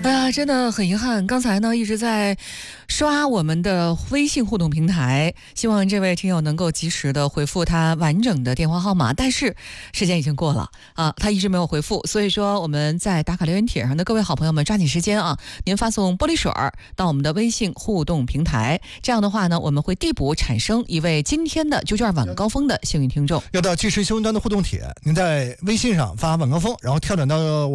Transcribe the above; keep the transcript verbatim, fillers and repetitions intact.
哎呀，真的很遗憾，刚才呢一直在刷我们的微信互动平台，希望这位听友能够及时的回复他完整的电话号码，但是时间已经过了啊，他一直没有回复，所以说我们在打卡留言帖上的各位好朋友们抓紧时间啊，您发送玻璃水到我们的微信互动平台，这样的话呢，我们会递补产生一位今天的九卷晚高峰的幸运听众。 要到即时新闻端的互动帖，您在微信上发晚高峰，然后跳转到